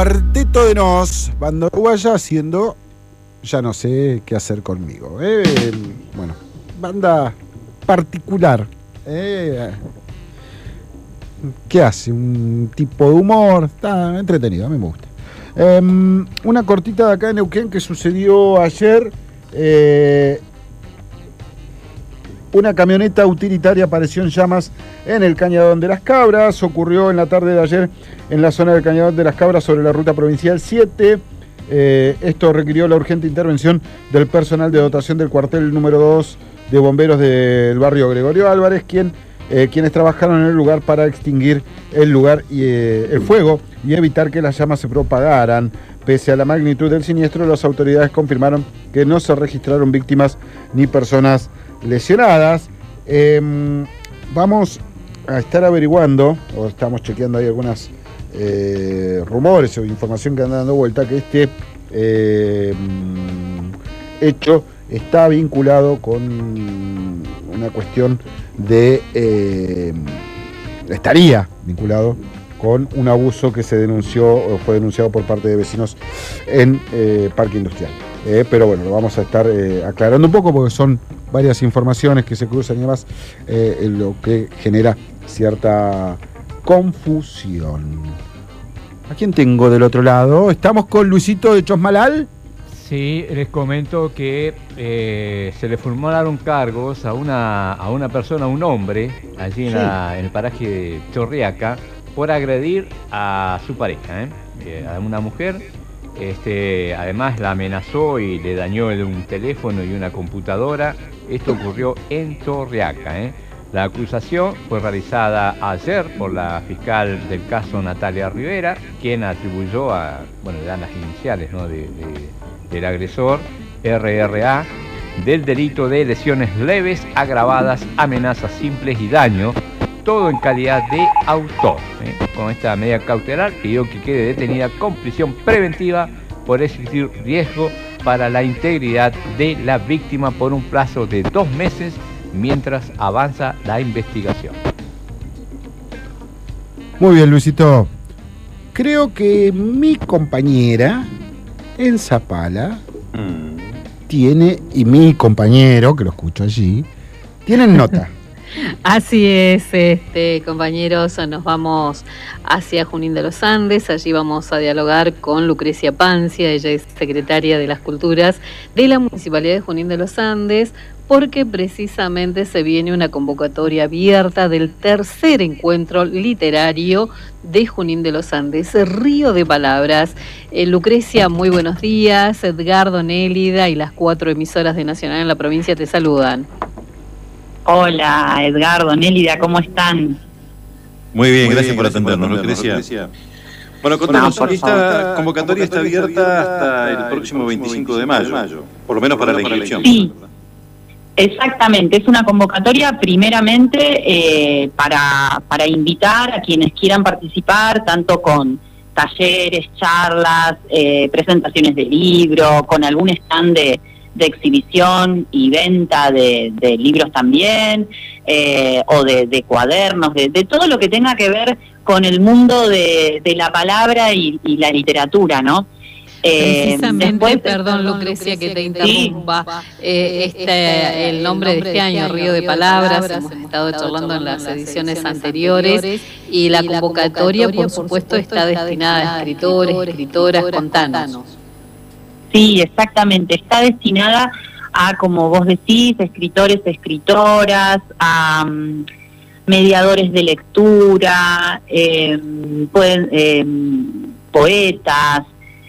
Cuarteto de Nos, banda uruguaya haciendo Ya no sé qué hacer conmigo. Bueno, banda particular. ¿Qué hace? Un tipo de humor, está entretenido, a mí me gusta. Una cortita de acá en Neuquén que sucedió ayer. Una camioneta utilitaria apareció en llamas en el Cañadón de las Cabras. Ocurrió en la tarde de ayer en la zona del Cañadón de las Cabras sobre la ruta provincial 7. Esto requirió la urgente intervención del personal de dotación del cuartel número 2 de bomberos del barrio Gregorio Álvarez, quienes trabajaron en el lugar para extinguir el fuego y evitar que las llamas se propagaran. Pese a la magnitud del siniestro, las autoridades confirmaron que no se registraron víctimas ni personas lesionadas. Vamos a estar averiguando, o estamos chequeando ahí algunas rumores o información que anda dando vuelta, que este hecho está vinculado con una cuestión estaría vinculado con un abuso que se denunció o fue denunciado por parte de vecinos en Parque Industrial. Pero bueno, lo vamos a estar aclarando un poco porque son varias informaciones que se cruzan y demás, lo que genera cierta confusión. ¿A quién tengo del otro lado? ¿Estamos con Luisito de Chosmalal? Sí, les comento que se le formularon cargos a una persona, a un hombre, allí en el paraje de Chorriaca, por agredir a su pareja, a una mujer. Además la amenazó y le dañó un teléfono y una computadora. Esto ocurrió en Chorriaca. La acusación fue realizada ayer por la fiscal del caso, Natalia Rivera, quien atribuyó dan las iniciales, ¿no?, del agresor, RRA, del delito de lesiones leves, agravadas, amenazas simples y daño, todo en calidad de autor. Con esta medida cautelar pidió que quede detenida con prisión preventiva por existir riesgo para la integridad de la víctima por un plazo de 2 meses mientras avanza la investigación. Muy bien, Luisito. Creo que mi compañera en Zapala tiene, y mi compañero, que lo escucho allí, tienen nota. Así es, compañeros, nos vamos hacia Junín de los Andes. Allí vamos a dialogar con Lucrecia Pancia, ella es secretaria de las Culturas de la Municipalidad de Junín de los Andes, porque precisamente se viene una convocatoria abierta del tercer encuentro literario de Junín de los Andes, Río de Palabras. Lucrecia, muy buenos días. Edgardo, Nélida y las 4 emisoras de Nacional en la provincia te saludan. Hola, Edgardo, Nélida, ¿cómo están? Muy bien, gracias por atendernos, Lucrecia. Bueno, contanos, esta convocatoria está abierta hasta el próximo 25 de mayo, por lo menos para la inscripción. Sí, exactamente, es una convocatoria primeramente para invitar a quienes quieran participar, tanto con talleres, charlas, presentaciones de libro, con algún stand de exhibición y venta de libros también, o de cuadernos, de todo lo que tenga que ver con el mundo de la palabra y la literatura, ¿no? Precisamente, Después, perdón Lucrecia que te interrumpa, el nombre de este año, Río de Palabras, hemos estado charlando en las ediciones anteriores, y la convocatoria, por supuesto, está destinada a escritores, escritoras, contanos. Sí, exactamente, está destinada a, como vos decís, escritores, escritoras, a mediadores de lectura, poetas,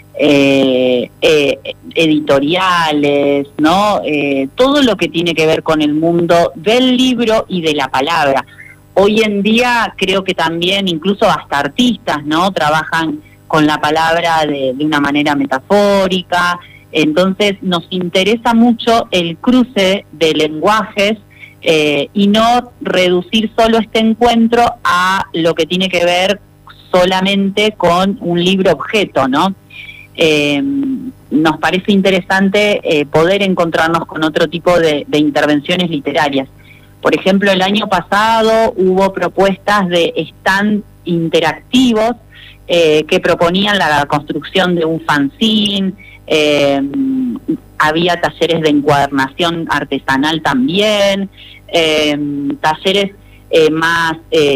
editoriales, ¿no? Todo lo que tiene que ver con el mundo del libro y de la palabra. Hoy en día creo que también incluso hasta artistas, ¿no?, trabajan con la palabra de una manera metafórica. Entonces nos interesa mucho el cruce de lenguajes y no reducir solo este encuentro a lo que tiene que ver solamente con un libro objeto, ¿no? Nos parece interesante poder encontrarnos con otro tipo de intervenciones literarias. Por ejemplo, el año pasado hubo propuestas de stand interactivos que proponían la construcción de un fanzine, había talleres de encuadernación artesanal también, talleres más,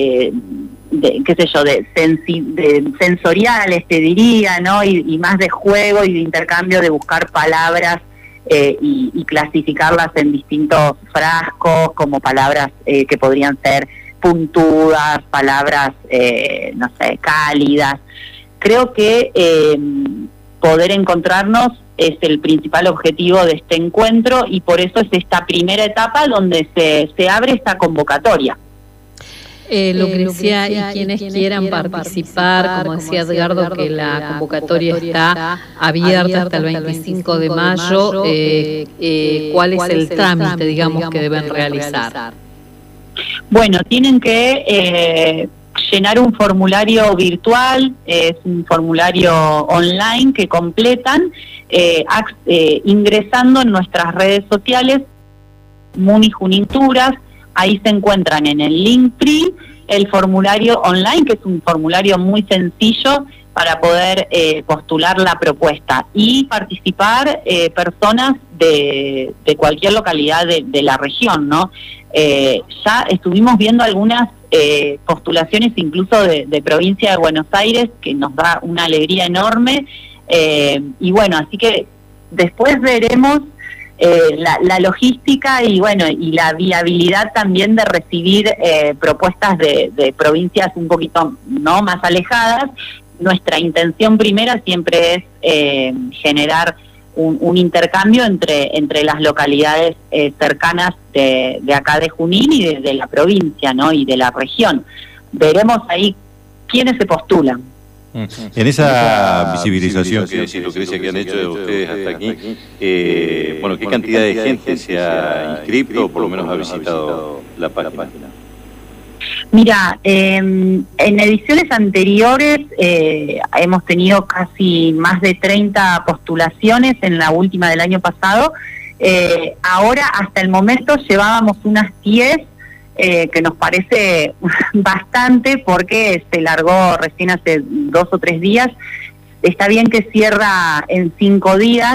qué sé yo, de sensoriales, te diría, ¿no? Y más de juego y de intercambio, de buscar palabras y clasificarlas en distintos frascos, como palabras que podrían ser puntudas, palabras, no sé, cálidas. Creo que poder encontrarnos es el principal objetivo de este encuentro, y por eso es esta primera etapa donde se abre esta convocatoria. Lucrecia, y quienes quieran participar, como decía Edgardo, que la convocatoria está abierta hasta el 25 de mayo, ¿cuál es el trámite, digamos, que deben realizar? Bueno, tienen que llenar un formulario virtual, es un formulario online que completan ingresando en nuestras redes sociales, Muni Juninturas. Ahí se encuentran en el Linktree el formulario online, que es un formulario muy sencillo para poder postular la propuesta y participar personas de cualquier localidad de la región, ¿no? Ya estuvimos viendo algunas postulaciones incluso de provincia de Buenos Aires, que nos da una alegría enorme, y bueno, así que después veremos la logística y bueno, y la viabilidad también de recibir propuestas de provincias un poquito no más alejadas. Nuestra intención primera siempre es generar un intercambio entre las localidades cercanas de acá de Junín y de la provincia, ¿no? Y de la región. Veremos ahí quiénes se postulan. En esa visibilización que decís, Lucrecia, que han hecho ustedes hasta aquí, bueno, ¿qué cantidad de gente se ha inscrito o por lo menos ha visitado la página? Mira, en ediciones anteriores hemos tenido casi más de 30 postulaciones, en la última del año pasado. Ahora, hasta el momento, llevábamos unas 10, que nos parece bastante porque se largó recién hace 2 o 3 días. Está bien que cierra en 5 días,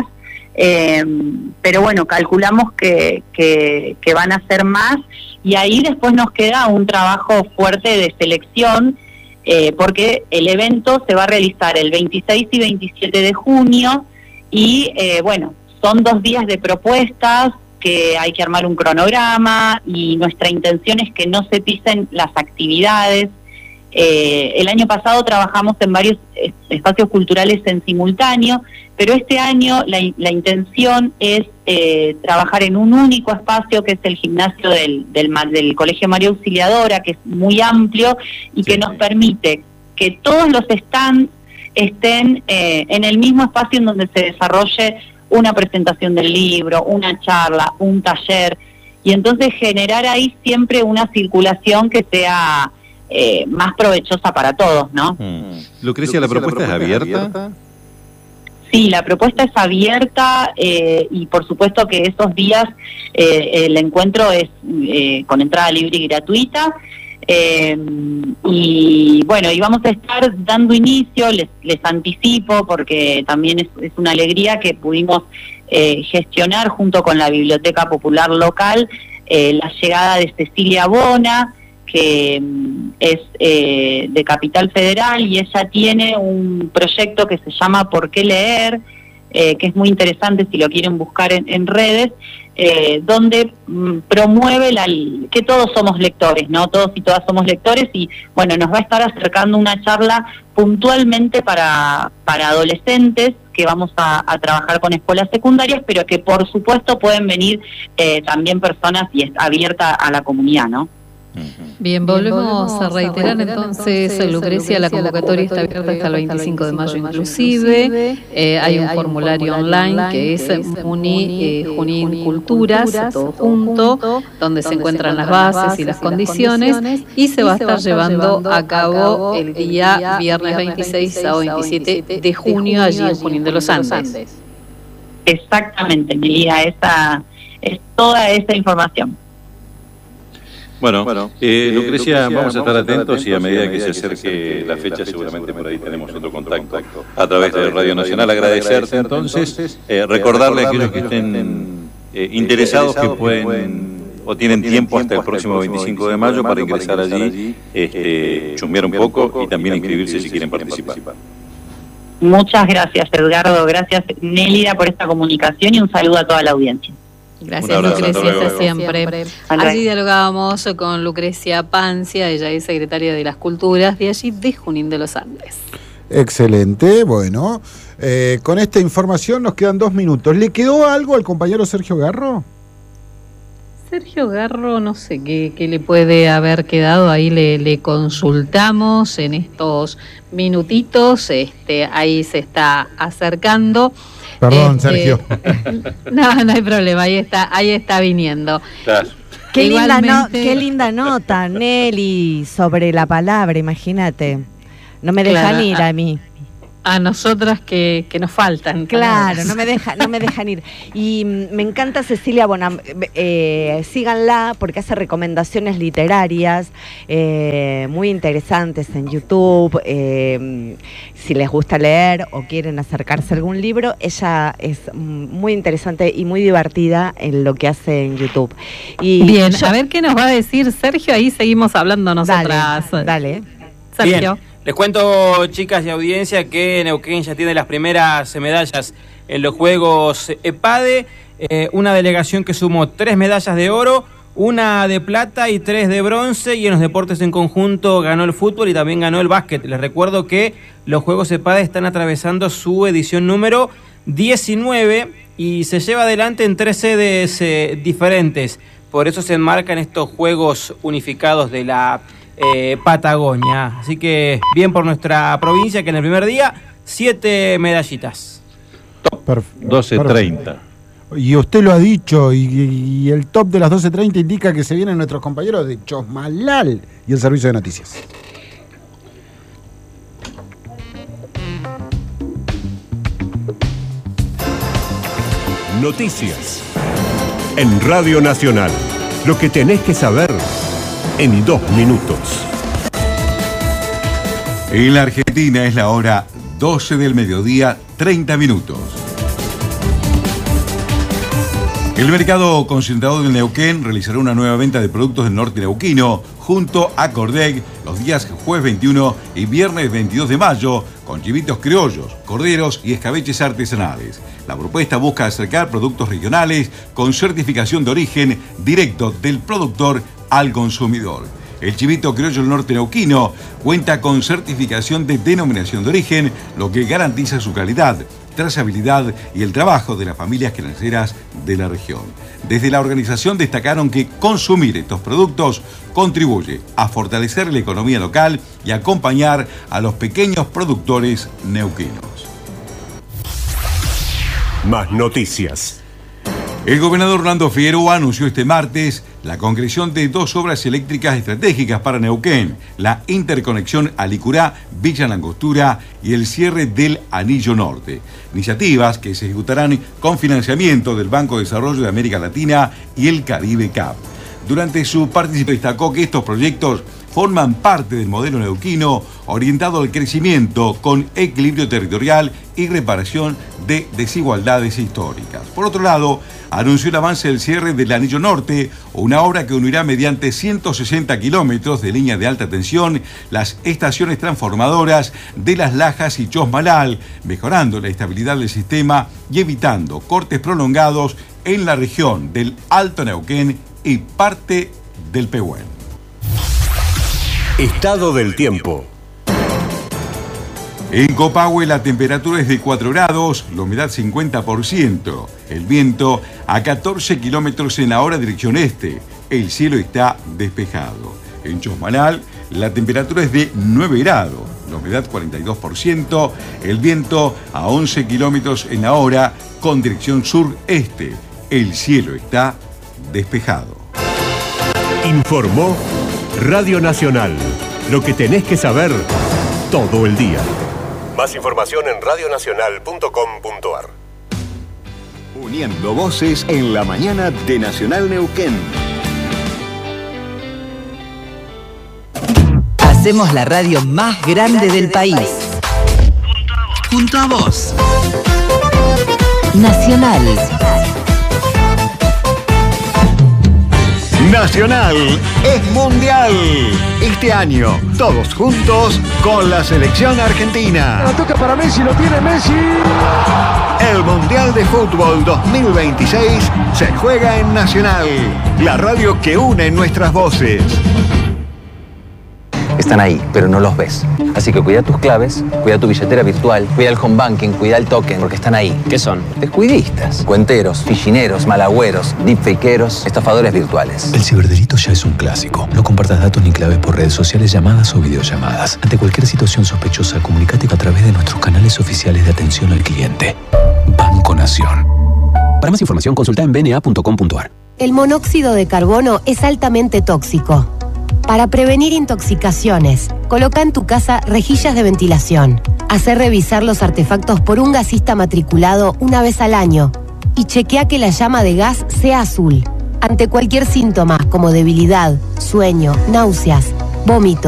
pero bueno, calculamos que van a ser más, y ahí después nos queda un trabajo fuerte de selección, porque el evento se va a realizar el 26 y 27 de junio, y bueno, son 2 días de propuestas, que hay que armar un cronograma, y nuestra intención es que no se pisen las actividades. El año pasado trabajamos en varios espacios culturales en simultáneo, pero este año la intención es trabajar en un único espacio, que es el gimnasio del Colegio María Auxiliadora, que es muy amplio y que nos permite que todos los stands estén en el mismo espacio en donde se desarrolle una presentación del libro, una charla, un taller, y entonces generar ahí siempre una circulación que sea más provechosa para todos, ¿no? Lucrecia, ¿la propuesta es abierta? Sí, la propuesta es abierta, y por supuesto que esos días el encuentro es con entrada libre y gratuita. Y bueno, y vamos a estar dando inicio, les anticipo, porque también es una alegría que pudimos gestionar junto con la Biblioteca Popular local la llegada de Cecilia Bona, que es de Capital Federal, y ella tiene un proyecto que se llama ¿Por qué leer?, que es muy interesante si lo quieren buscar en redes, donde promueve que todos somos lectores, ¿no? Todos y todas somos lectores, y bueno, nos va a estar acercando una charla puntualmente para adolescentes, que vamos a trabajar con escuelas secundarias, pero que por supuesto pueden venir también personas, y es abierta a la comunidad, ¿no? Bien, volvemos a reiterar entonces, Lucrecia, la convocatoria está abierta hasta el 25 de mayo inclusive. Hay un formulario online que es Muni Junín Culturas, todo junto, donde se encuentran las bases y las condiciones, y se va a estar llevando a cabo el día viernes 26 a 27 de junio allí en Junín de los Andes. Exactamente, Melía, esa es toda esa información. Bueno, Lucrecia, vamos a estar atentos y a medida que se acerque la fecha seguramente por ahí tenemos otro contacto a través de Radio Nacional. Agradecerte entonces, recordarle a aquellos que estén interesados que pueden o tienen tiempo hasta el próximo 25 de mayo para ingresar allí, chusmear un poco y también inscribirse si quieren participar. Muchas gracias, Edgardo. Gracias, Nélida, por esta comunicación y un saludo a toda la audiencia. Gracias, Lucrecia, hasta siempre. Allí dialogábamos con Lucrecia Pancia, ella es secretaria de las Culturas de allí, de Junín de los Andes. Excelente, bueno. Con esta información nos quedan 2 minutos. ¿Le quedó algo al compañero Sergio Garro? Sergio Garro, no sé qué le puede haber quedado, ahí le consultamos en estos minutitos, ahí se está acercando. Perdón, Sergio. No hay problema, ahí está viniendo. Claro. Qué linda nota, Nelly, sobre la palabra, imagínate. No me dejan ir a mí. A nosotras que nos faltan. Claro, no me dejan ir. Y me encanta Cecilia Bonam, síganla porque hace recomendaciones literarias muy interesantes en YouTube. Si les gusta leer o quieren acercarse a algún libro, ella es muy interesante y muy divertida en lo que hace en YouTube. Y bien, a ver qué nos va a decir Sergio, ahí seguimos hablando nosotras. Dale. Sergio. Bien. Les cuento, chicas y audiencia, que Neuquén ya tiene las primeras medallas en los Juegos EPADE, una delegación que sumó 3 medallas de oro, 1 de plata y 3 de bronce, y en los deportes en conjunto ganó el fútbol y también ganó el básquet. Les recuerdo que los Juegos EPADE están atravesando su edición número 19 y se lleva adelante en 3 sedes diferentes. Por eso se enmarcan estos Juegos Unificados de la Patagonia. Así que bien por nuestra provincia, que en el primer día 7 medallitas. 12:30. Y usted lo ha dicho, y el top de las 12:30 indica que se vienen nuestros compañeros de Chosmalal y el Servicio de Noticias. Noticias en Radio Nacional. Lo que tenés que saber en 2 minutos. En la Argentina es la hora 12 del mediodía, 30 minutos. El mercado concentrado del Neuquén realizará una nueva venta de productos del norte neuquino junto a Cordeg los días jueves 21 y viernes 22 de mayo con chivitos criollos, corderos y escabeches artesanales. La propuesta busca acercar productos regionales con certificación de origen directo del productor al consumidor. El chivito criollo del norte neuquino cuenta con certificación de denominación de origen, lo que garantiza su calidad, trazabilidad y el trabajo de las familias granjeras de la región. Desde la organización destacaron que consumir estos productos contribuye a fortalecer la economía local y acompañar a los pequeños productores neuquinos. Más noticias. El gobernador Orlando Figueroa anunció este martes la concreción de 2 obras eléctricas estratégicas para Neuquén, la interconexión Alicurá-Villa Langostura y el cierre del Anillo Norte. Iniciativas que se ejecutarán con financiamiento del Banco de Desarrollo de América Latina y el Caribe CAP. Durante su participación destacó que estos proyectos forman parte del modelo neuquino orientado al crecimiento con equilibrio territorial y reparación de desigualdades históricas. Por otro lado, anunció el avance del cierre del Anillo Norte, una obra que unirá mediante 160 kilómetros de línea de alta tensión las estaciones transformadoras de Las Lajas y Chosmalal, mejorando la estabilidad del sistema y evitando cortes prolongados en la región del Alto Neuquén y parte del Pehuen. Estado del tiempo. En Copahue la temperatura es de 4 grados, la humedad 50%, el viento a 14 kilómetros en la hora dirección este, el cielo está despejado. En Chosmalal la temperatura es de 9 grados, la humedad 42%, el viento a 11 kilómetros en la hora con dirección sur-este, el cielo está despejado. Informó Radio Nacional. Lo que tenés que saber todo el día. Más información en radionacional.com.ar. Uniendo voces en la mañana de Nacional Neuquén. Hacemos la radio más grande del país. Junto a vos. Nacional. Nacional es mundial. Este año, todos juntos con la selección argentina. La toca para Messi, lo tiene Messi. El Mundial de Fútbol 2026 se juega en Nacional, la radio que une nuestras voces. Están ahí, pero no los ves. Así que cuida tus claves, cuida tu billetera virtual, cuida el home banking, cuida el token, porque están ahí. ¿Qué son? Descuidistas, cuenteros, fichineros, malagüeros, deepfakeros, estafadores virtuales. El ciberdelito ya es un clásico. No compartas datos ni claves por redes sociales, llamadas o videollamadas. Ante cualquier situación sospechosa, comunícate a través de nuestros canales oficiales de atención al cliente. Banco Nación. Para más información, consulta en bna.com.ar. El monóxido de carbono es altamente tóxico. Para prevenir intoxicaciones, coloca en tu casa rejillas de ventilación. Hacé revisar los artefactos por un gasista matriculado una vez al año y chequea que la llama de gas sea azul. Ante cualquier síntoma como debilidad, sueño, náuseas, vómito,